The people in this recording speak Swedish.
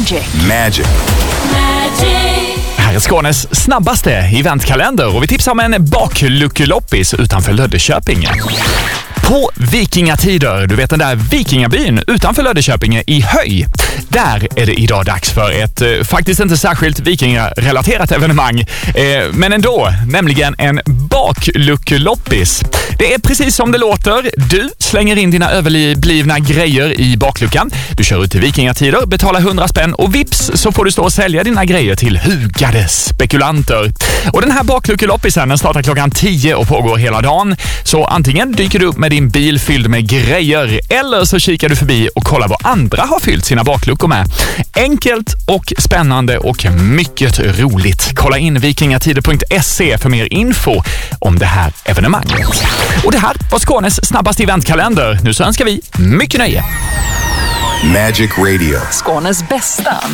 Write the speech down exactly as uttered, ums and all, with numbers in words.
Magic. Magic. Här är Skånes snabbaste eventkalender och vi tipsar om en bakluckeloppis utanför Löddeköping. På vikingatider, du vet den där vikingabyn utanför Löddeköping i Höj. Där är det idag dags för ett eh, faktiskt inte särskilt vikingarelaterat evenemang. Eh, men ändå, nämligen en bakluckeloppis. Det är precis som det låter. Du slänger in dina överblivna grejer i bakluckan. Du kör ut till vikingatider, betalar hundra spänn och vips så får du stå och sälja dina grejer till hugade spekulanter. Och den här bakluckeloppisen den startar klockan tio och pågår hela dagen. Så antingen dyker du upp med din bil fylld med grejer eller så kikar du förbi och kollar vad andra har fyllt sina bakluckor med. Enkelt och spännande och mycket roligt. Kolla in vikingatider punkt se för mer info om det här evenemanget. Och det här var Skånes snabbaste eventkalender. Nu så önskar vi mycket nöje. Magic Radio. Skånes bästa